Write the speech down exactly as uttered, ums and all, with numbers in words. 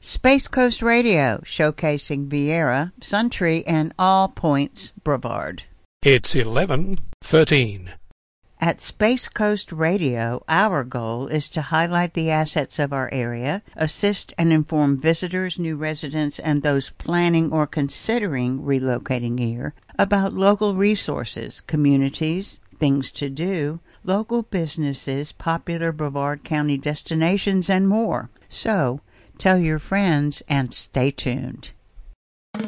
Space Coast Radio, showcasing Viera, Suntree, and All Points Brevard. It's eleven thirteen. At Space Coast Radio, our goal is to highlight the assets of our area, assist and inform visitors, new residents, and those planning or considering relocating here about local resources, communities, things to do, local businesses, popular Brevard County destinations, and more. So, tell your friends and stay tuned.